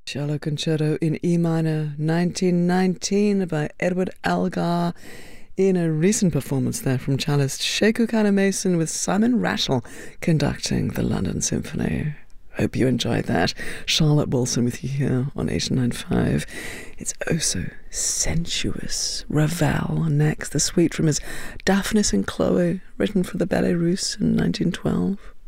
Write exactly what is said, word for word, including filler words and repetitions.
Cello Concerto in E minor, nineteen nineteen, by Edward Elgar, in a recent performance there from cellist Sheku Kana-Mason, with Simon Rattle conducting the London Symphony. Hope you enjoyed that. Charlotte Wilson with you here on eight nine five. It's oh so sensuous. Ravel next. The suite from his Daphnis and Chloe, written for the Ballet Russe in nineteen twelve.